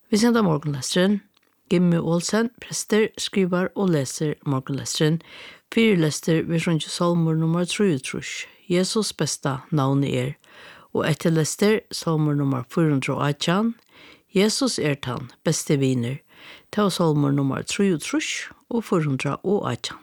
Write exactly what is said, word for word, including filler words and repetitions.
Vi sender morgenlesteren. Gimme Olsen, prester, skriver og leser morgenlesteren. Fyrlester vi sjunger salmer nummer treogtrus. Jesus besta navn er. Og etter lester salmer nummer fire hundre og atten. Jesus er tann, beste viner. Det var salmer nummer treogtrus og fire hundre og atten.